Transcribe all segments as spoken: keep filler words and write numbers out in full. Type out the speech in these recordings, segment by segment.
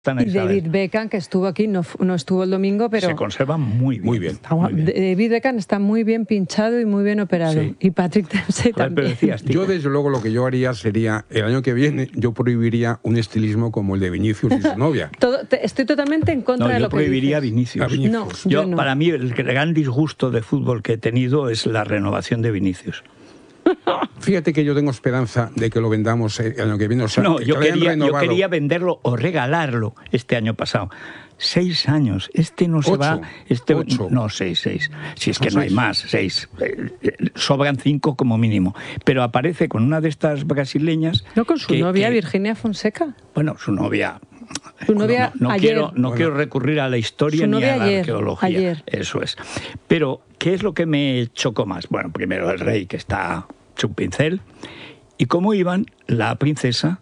Y David Beckham, que estuvo aquí, no, no estuvo el domingo, pero... Se conserva muy bien. Muy bien. Está, muy bien. David Beckham está muy bien pinchado y muy bien operado. Sí. Y Patrick Dempsey Joder, también. Decías, yo, desde luego, lo que yo haría sería, el año que viene, yo prohibiría un estilismo como el de Vinicius y su novia. Todo, te, estoy totalmente en contra no, de lo que dices. Yo prohibiría Vinicius. A Vinicius. No, yo, yo no. Para mí, el gran disgusto de fútbol que he tenido es la renovación de Vinicius. Fíjate que yo tengo esperanza de que lo vendamos el año que viene. O sea, no, que yo, que quería, yo quería venderlo o regalarlo este año pasado. Seis años. Este no se ocho, va. Este, ocho. No, seis, seis. Si es que no, no seis. hay más, seis. Sobran cinco como mínimo. Pero aparece con una de estas brasileñas. No, con su que, novia, que, Virginia Fonseca. Bueno, su novia. Su novia no, no, no ayer. quiero, no bueno. quiero recurrir a la historia ni a la ayer, arqueología. Ayer. Eso es. Pero, ¿qué es lo que me chocó más? Bueno, primero el rey, que está hecho un pincel, y cómo iban la princesa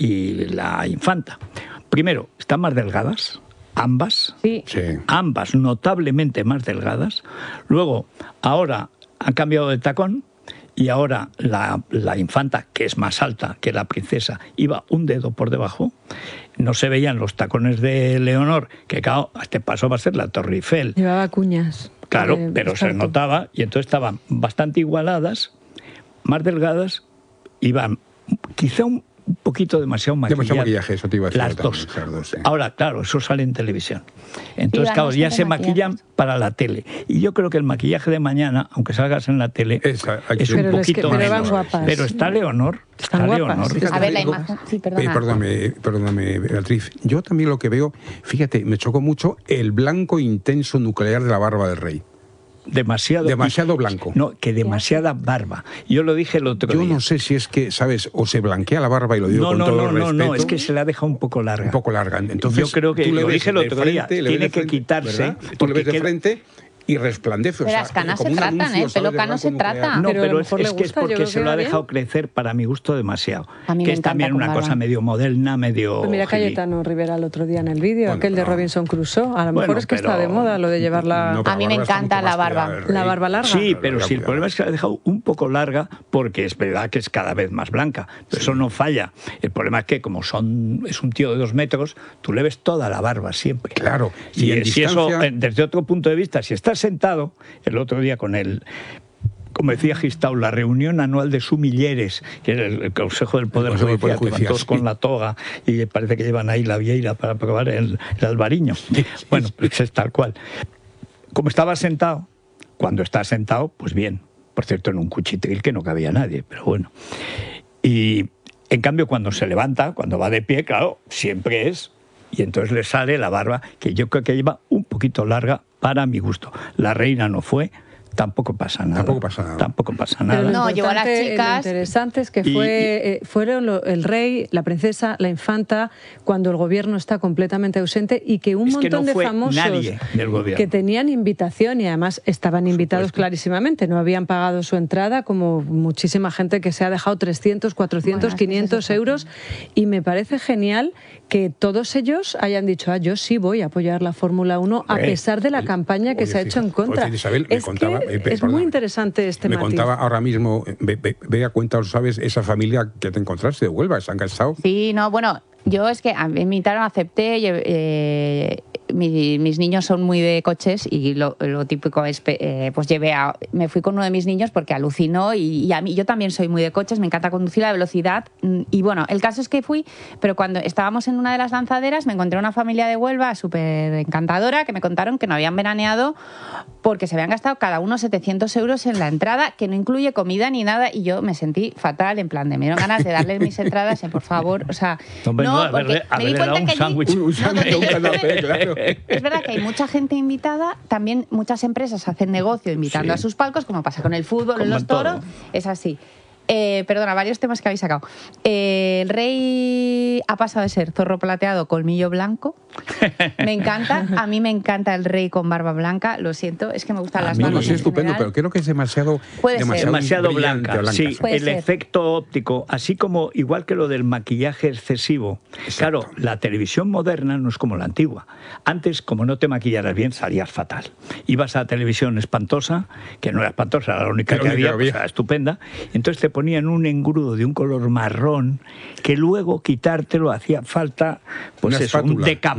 y la infanta. Primero, están más delgadas, ambas. Sí. Sí. Ambas notablemente más delgadas. Luego, ahora han cambiado de tacón. Y ahora la, la infanta, que es más alta que la princesa, iba un dedo por debajo. No se veían los tacones de Leonor, que claro, a este paso va a ser la Torre Eiffel. Llevaba cuñas. Claro, eh, pero se notaba, y entonces estaban bastante igualadas, más delgadas, iban quizá un poquito demasiado maquilladas. Demasiado maquillaje, eso te iba a decir. Las también, dos. las dos sí. Ahora, claro, eso sale en televisión. Entonces, Iban claro, ya se bastante maquillan maquilladas. para la tele. Y yo creo que el maquillaje de mañana, aunque salgas en la tele, Esa, hay que- es un Pero es que- poquito pero van menos. guapas. Pero está Leonor. Están está guapas. Leonor. Fíjate, A ver, la digo- imagen. Sí, Eh, perdona. perdóname, perdóname, Beatriz. Yo también lo que veo, fíjate, me chocó mucho el blanco intenso nuclear de la barba del rey. Demasiado. Demasiado blanco. No, que demasiada barba. Yo lo dije el otro Yo día. no sé si es que, ¿sabes? O se blanquea la barba y lo digo No, con no, todo no, el no, respeto. no, es que se la ha dejado un poco larga. Un poco larga. Entonces, Yo creo que tú le lo ves dije el de otro día, frente, le ves tiene de que frente, quitarse, ¿verdad? Tú le porque ves de queda- frente y resplandece. O Pero sea, las canas como se un tratan, anuncio, ¿eh? El pelo ¿sabes? de cano blanco se nuclear. trata. No, Pero a pero, lo es, mejor le es que es gusta, yo porque creo se que lo va ha dejado bien. crecer para mi gusto demasiado. A mí que me es encanta también con una barba. cosa medio moderna, medio... Pues mira hippie. Cayetano Rivera el otro día en el vídeo, Bueno, aquel de no. Robinson Crusoe. A lo mejor Bueno, es que está pero- de moda lo de llevar la, No, pero A mí la me barba está encanta mucho la más barba. cuidada, el la rey. barba larga. Sí, pero Cuidado, si el cuidado. problema es que la ha dejado un poco larga, porque es verdad que es cada vez más blanca. Pero eso no falla. El problema es que como son es un tío de dos metros, tú le ves toda la barba siempre. Claro. Y, Y en si eso, distancia- eh, desde otro punto de vista, si estás sentado, el otro día con el... Como decía Gistau, la reunión anual de sumilleres, que es el, el Consejo del Poder El Consejo del Judicial, Poder que van Judicial, todos sí. con la toga y parece que llevan ahí la vieira para probar el, el albariño. Bueno, pues es tal cual. Como estaba sentado, cuando está sentado, pues bien. Por cierto, en un cuchitril que no cabía nadie, pero bueno. Y en cambio, cuando se levanta, cuando va de pie, claro, siempre es... Y entonces le sale la barba, que yo creo que lleva un poquito larga para mi gusto. La reina no fue, tampoco pasa nada. Tampoco pasa nada. Tampoco pasa Pero nada. lo No, llevó a las importante- chicas- Lo interesante es que Y- fue, y- eh, fueron lo- el rey, la princesa, la infanta, cuando el gobierno está completamente ausente y que un Es que montón no de fue famosos nadie del gobierno. que tenían invitación y además estaban invitados supuesto. clarísimamente, no habían pagado su entrada, como muchísima gente que se ha dejado trescientos, cuatrocientos, Bueno, es que quinientos eso es euros, y me parece genial que todos ellos hayan dicho, ah, yo sí voy a apoyar la Fórmula uno a Hombre, pesar de la oye, campaña que oye, se ha hecho en fíjate, contra. oye, Isabel, me es contaba- que eh, pe- es muy perdona. interesante este Me matiz. contaba ahora mismo, ve, ve, ve a cuenta, ¿sabes? Esa familia que te encontraste de Huelva, se han casado. Sí, no, bueno, yo es que a mí me invitaron, acepté. eh, mi- mis niños son muy de coches y lo, lo típico es, eh, pues llevé a, me fui con uno de mis niños porque alucinó y, y a mí yo también soy muy de coches, me encanta conducir a velocidad mm, y bueno, el caso es que fui, pero cuando estábamos en una de las lanzaderas me encontré una familia de Huelva súper encantadora que me contaron que no habían veraneado porque se habían gastado cada uno setecientos euros en la entrada, que no incluye comida ni nada, y yo me sentí fatal, en plan de me dieron ganas de darles mis entradas, eh, por favor, o sea, Hombre, no, no, porque haberle- me di haberle cuenta dado un que allí- sándwich. Un sándwich, un canapé, claro. es verdad que hay mucha gente invitada, también muchas empresas hacen negocio invitando Sí. a sus palcos, como pasa con el fútbol, Como en los en todo. toros, es así. Eh, perdona, varios temas que habéis sacado. Eh, el rey ha pasado de ser zorro plateado, colmillo blanco, Me encanta, a mí me encanta el rey con barba blanca, lo siento, es que me gustan A las mí barbas es en estupendo, general. pero creo que es demasiado, Puede ser. demasiado, demasiado brillante, blanca, sí, Puede el ser. efecto óptico, así como igual que lo del maquillaje excesivo. Claro, la televisión moderna no es como la antigua. Antes, como no te maquillaras bien, salías fatal. Ibas a la televisión espantosa, que no era espantosa, era la única Era que la única había, que pues había. era estupenda. Entonces te ponían un engrudo de un color marrón que luego quitártelo hacía falta, pues Una eso, un espátula. decapado.